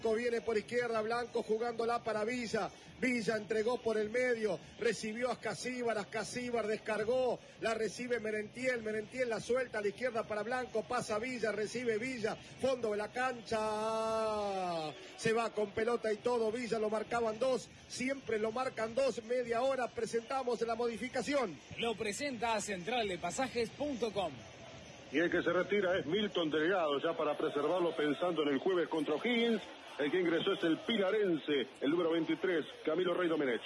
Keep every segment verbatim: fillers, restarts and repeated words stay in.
Viene por izquierda, Blanco jugándola para Villa. Villa entregó por el medio, recibió a Ascasíbar, Ascasíbar descargó, la recibe Merentiel, Merentiel la suelta a la izquierda para Blanco, pasa Villa, recibe Villa, fondo de la cancha, se va con pelota y todo, Villa lo marcaban dos, siempre lo marcan dos, media hora, presentamos la modificación. Lo presenta a central de pasajes punto com. Y el que se retira es Milton Delgado, ya para preservarlo pensando en el jueves contra O'Higgins. El que ingresó es el pilarense, el número veintitrés, Camilo Rey Domenech.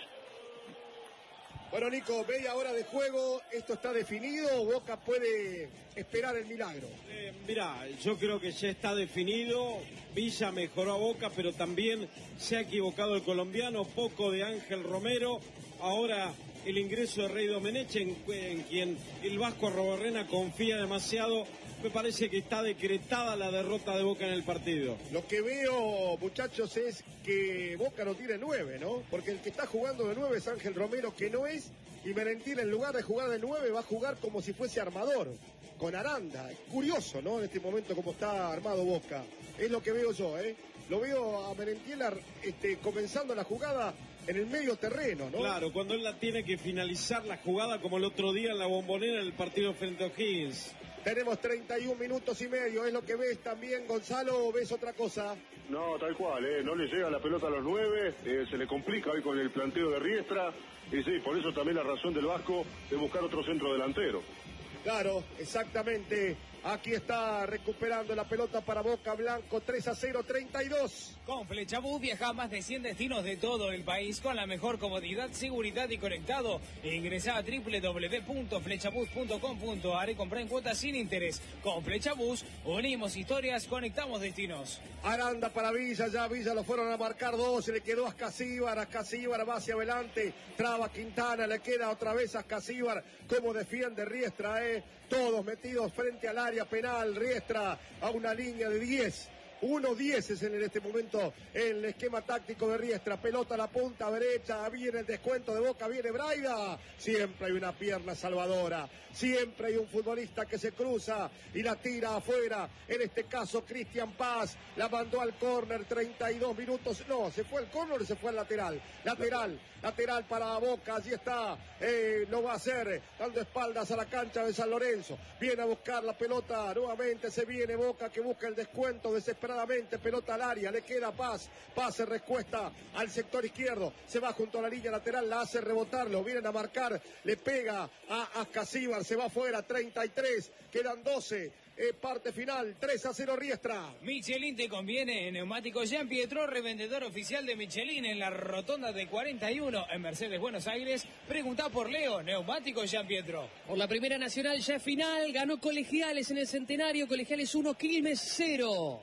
Bueno, Nico, media hora de juego, ¿esto está definido? ¿Boca puede esperar el milagro? Eh, mirá, yo creo que ya está definido. Villa mejoró a Boca, pero también se ha equivocado el colombiano. Poco de Ángel Romero. Ahora el ingreso de Rey Domenech, en, en quien el Vasco Arrobarrena confía demasiado. Me parece que está decretada la derrota de Boca en el partido. Lo que veo, muchachos, es que Boca no tiene nueve, ¿no? Porque el que está jugando de nueve es Ángel Romero, que no es, y Merentiel en lugar de jugar de nueve va a jugar como si fuese armador, con Aranda. Curioso, ¿no? En este momento como está armado Boca. Es lo que veo yo, ¿eh? Lo veo a Merentiel este, comenzando la jugada en el medio terreno, ¿no? Claro, cuando él la tiene que finalizar la jugada como el otro día en la Bombonera en el partido frente a O'Higgins. Tenemos treinta y un minutos y medio, ¿es lo que ves también, Gonzalo, o ves otra cosa? No, tal cual, eh, no le llega la pelota a los nueve, eh, se le complica hoy con el planteo de Riestra, y sí, por eso también la razón del Vasco de buscar otro centro delantero. Claro, exactamente. Aquí está recuperando la pelota para Boca, Blanco, tres a cero, treinta y dos. Con Flechabús viaja a más de cien destinos de todo el país con la mejor comodidad, seguridad y conectado. Ingresa a doble u doble u doble u punto flechabús punto com punto a r y compra en cuotas sin interés. Con Flechabús unimos historias, conectamos destinos. Aranda para Villa, ya Villa lo fueron a marcar dos, se le quedó a Ascasíbar, Ascasíbar va hacia adelante, traba Quintana, le queda otra vez a Ascasíbar, como defiende Riestra, eh, todos metidos frente al área penal, Riestra a una línea de diez. uno diez es en este momento el esquema táctico de Riestra. Pelota a la punta derecha, viene el descuento de Boca, viene Braida. Siempre hay una pierna salvadora, siempre hay un futbolista que se cruza y la tira afuera. En este caso Cristian Paz la mandó al córner, treinta y dos minutos. No, se fue al córner y se fue al lateral. Lateral, lateral para Boca, allí está. Eh, lo va a hacer, dando espaldas a la cancha de San Lorenzo. Viene a buscar la pelota, nuevamente se viene Boca que busca el descuento desesperado. Pelota al área, le queda Paz, Paz se recuesta al sector izquierdo, se va junto a la línea lateral, la hace rebotar, lo vienen a marcar, le pega a Ascasíbar, se va afuera, treinta y tres, quedan doce, eh, parte final, tres a cero Riestra. Michelin te conviene, neumático Jean Pietro, revendedor oficial de Michelin en la rotonda de cuarenta y uno en Mercedes, Buenos Aires. Pregunta por Leo, neumático Jean Pietro. Por la Primera Nacional ya final, ganó Colegiales en el Centenario, Colegiales uno, Quilmes cero.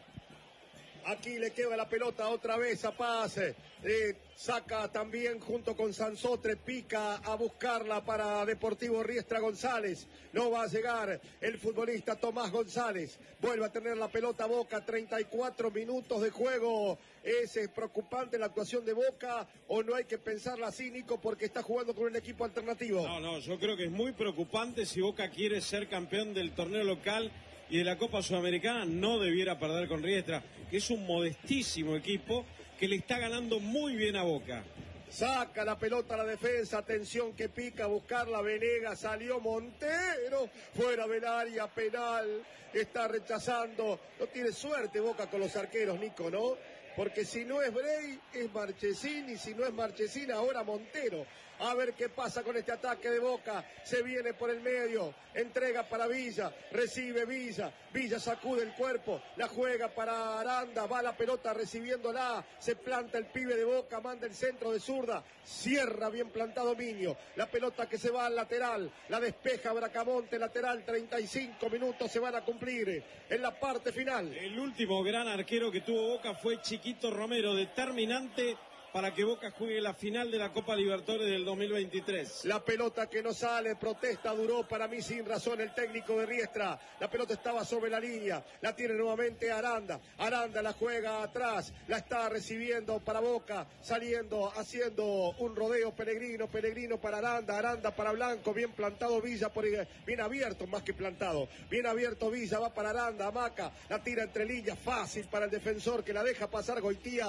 Aquí le queda la pelota otra vez a Paz, eh, saca también junto con Sansotre, pica a buscarla para Deportivo Riestra González, no va a llegar el futbolista Tomás González, vuelve a tener la pelota Boca, treinta y cuatro minutos de juego. ¿Es preocupante la actuación de Boca o no hay que pensarla así, Nico, porque está jugando con un equipo alternativo? No, no, yo creo que es muy preocupante. Si Boca quiere ser campeón del torneo local y de la Copa Sudamericana, no debiera perder con Riestra, que es un modestísimo equipo que le está ganando muy bien a Boca. Saca la pelota a la defensa, atención que pica a buscarla Venegas, salió Montero, fuera del área penal, está rechazando, no tiene suerte Boca con los arqueros, Nico, ¿no? Porque si no es Bray, es Marchesín, y si no es Marchesín, ahora Montero. A ver qué pasa con este ataque de Boca, se viene por el medio, entrega para Villa, recibe Villa, Villa sacude el cuerpo, la juega para Aranda, va la pelota recibiéndola, se planta el pibe de Boca, manda el centro de zurda, cierra bien plantado Miño, la pelota que se va al lateral, la despeja Bracamonte, lateral, treinta y cinco minutos se van a cumplir en la parte final. El último gran arquero que tuvo Boca fue Chiquito Romero, determinante para que Boca juegue la final de la Copa Libertadores del dos mil veintitrés. La pelota que no sale, protesta, duró para mí sin razón el técnico de Riestra. La pelota estaba sobre la línea, la tiene nuevamente Aranda. Aranda la juega atrás, la está recibiendo para Boca, saliendo, haciendo un rodeo Pellegrino, Pellegrino para Aranda, Aranda para Blanco, bien plantado Villa, por, bien abierto más que plantado, bien abierto Villa, va para Aranda, Amaca, la tira entre líneas, fácil para el defensor que la deja pasar Goitía.